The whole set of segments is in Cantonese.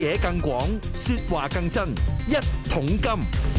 嘢更廣，說話更真。一桶金。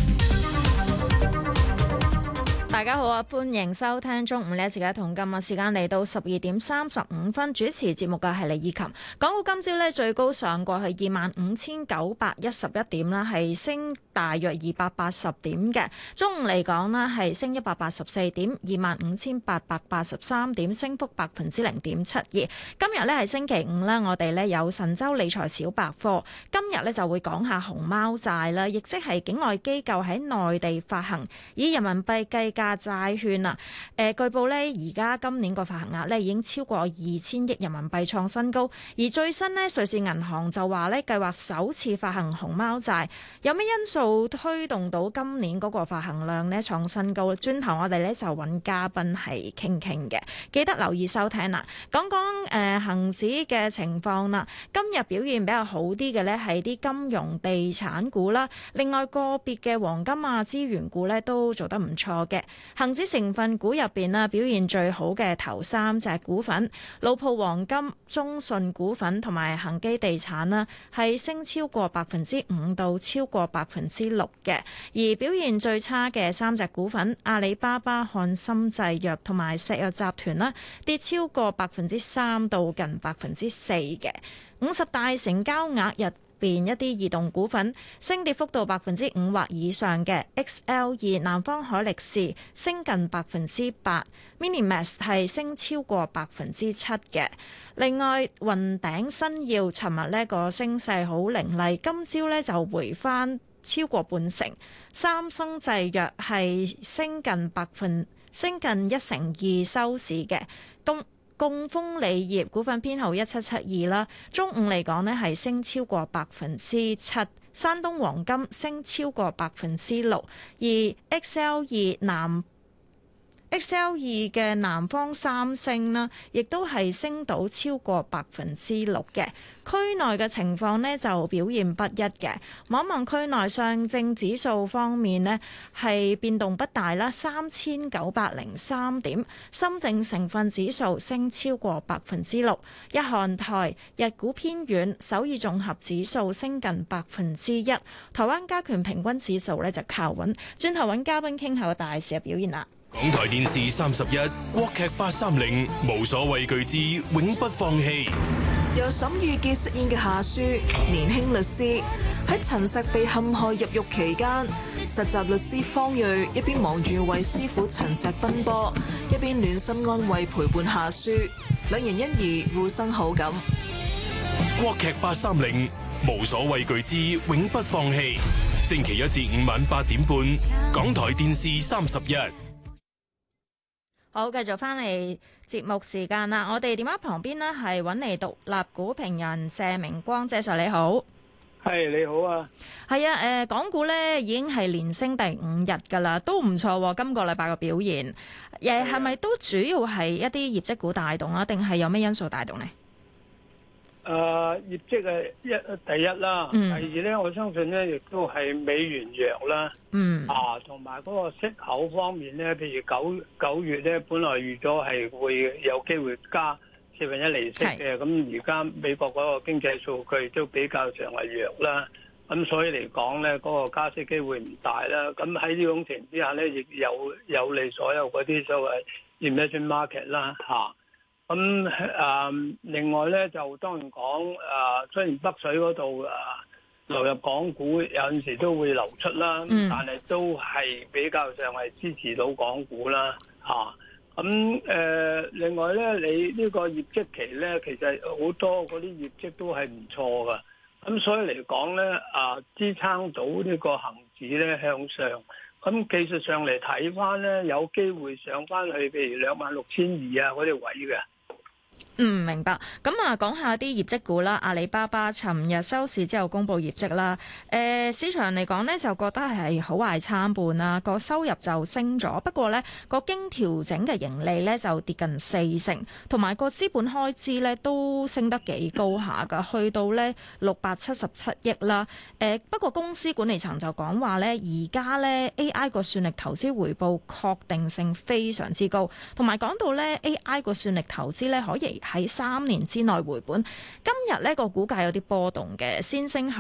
大家好啊，歡迎收聽中午呢一節嘅一桶金啊，時間嚟到12:35，主持節目嘅係李以琴。港股今朝呢最高上過去25,911點啦，係升大約280點嘅。中午嚟講呢係升184點，25,883點，升幅0.72%。今日呢係星期五啦，我哋呢有神州理財小百科，今日呢就會講下熊貓債啦，亦即係境外機構喺內地發行以人民幣計價債券啊，據報呢，而家今年個發行額呢已經超過2000億人民幣，創新高。而最新呢，瑞士銀行就話呢，計劃首次發行熊貓債，有咩因素推動到今年嗰個發行量呢創新高？轉頭我哋呢就揾嘉賓係傾傾嘅，記得留意收聽啦。講講恆指嘅情況啦，今日表現比較好啲嘅呢係啲金融地產股啦，另外個別嘅黃金啊資源股呢都做得唔錯嘅。恒指成分股入邊啊，表現最好嘅頭3隻股份，老鋪黃金、中信股份同埋恒基地產啦，係升超過5%到超過6%嘅。而表現最差嘅3隻股份，阿里巴巴、漢森製藥同埋石藥集團啦，跌超過3%到近4%嘅。50大成交額日邊一啲異動股份升跌幅度5%或以上嘅 XL2 南方海力士升近8%，Minimax 係升超過7%嘅。另外雲頂新耀尋日呢個升勢好凌厲，今朝呢就回翻超過半成。三生製藥係升近1%收市嘅。贛鋒鋰業股份編號1772啦，中午嚟講呢係升超過7%，山東黃金升超過6%，而 XL2 嘅南方三星啦，亦都係升到超過6%嘅。區內嘅情況呢就表現不一嘅。望望區內上證指數方面呢係變動不大啦，3903點。深證成分指數升超過6%。日韓台日股偏軟，首爾綜合指數升近1%。台灣加權平均指數呢就靠穩。轉頭揾嘉賓傾下個大市嘅表現啦。 港台電視31，國劇830，無所畏懼之永不放棄。 由沈裕傑飾演嘅夏書，年輕律師喺陳石被陷害入獄期間，實習律師方睿一邊忙住為師傅陳石奔波，一邊暖心安慰陪伴夏書，兩人因而互生好感。 國劇830，無所畏懼之永不放棄。星期1至5晚8點半，港台電視31。 好，繼續翻嚟節目時間啦。我哋電話旁邊呢係揾嚟獨立股評人謝明光，謝 Sir 你好。 係你好啊。 係啊，港股呢已經係連升第5日㗎啦，都唔錯喎。今個禮拜嘅表現，係咪都主要係一啲業績股帶動啊？定係有咩因素帶動呢？ 業績係第一啦，第二咧，我相信咧亦都係美元弱啦，同埋嗰個息口方面咧，譬如九月咧，本來預咗係會有機會加1/4利息嘅，咁而家美國嗰個經濟數據都比較上係弱啦，咁所以嚟講咧，嗰個加息機會唔大啦。咁喺呢種情況之下咧，亦有利所有嗰啲所謂 emerging market 啦，咁另外咧就當然講雖然北水嗰度流入港股有陣時都會流出啦，但係都係比較上係支持到港股啦，咁另外咧，你呢個業績期咧，其實好多嗰啲業績都係唔錯噶，咁所以嚟講咧支撐到呢個恆指咧向上。咁技術上嚟睇翻咧，有機會上翻去譬如26,200嗰啲位嘅。 明白。咁講下啲業績股啦。阿里巴巴尋日收市之後公布業績啦。市場嚟講呢，就覺得係好壞參半啦。個收入就升咗，不過呢個經調整嘅盈利呢就跌近40%，同埋個資本開支呢都升得幾高下噶，去到呢677億啦。不過公司管理層就講話呢，而家呢 AI 個算力投資回報確定性非常之高，同埋講到呢 AI 個算力投資呢喺3年之內回本。今日呢個股價有啲波動嘅，先升後